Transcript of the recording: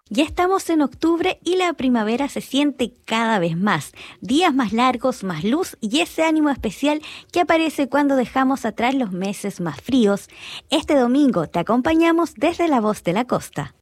Ya estamos en octubre y la primavera se siente cada vez más. Días más largos, más luz y ese ánimo especial que aparece cuando dejamos atrás los meses más fríos. Este domingo te acompañamos desde La Voz de la Costa.